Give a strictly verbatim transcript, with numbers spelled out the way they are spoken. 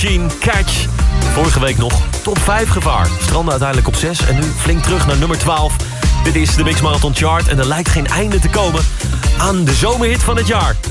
Gene Catch. Vorige week nog top vijf gevaar. Strandde uiteindelijk op zes en nu flink terug naar nummer twaalf. Dit is de Mix Marathon Chart en er lijkt geen einde te komen aan de zomerhit van het jaar.